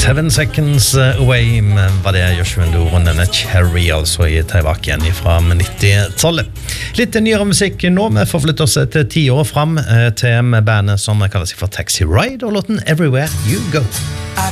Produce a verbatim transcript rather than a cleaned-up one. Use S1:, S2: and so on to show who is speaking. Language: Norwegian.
S1: Seven Seconds Away var det Joshua Enduro, denne Cherry altså i tilbake igjen fra nittitallet. Litt nyere musikk nå, vi forflytter oss til ti år frem til bandet som kaller seg for Taxi Ride og låten Everywhere You Go.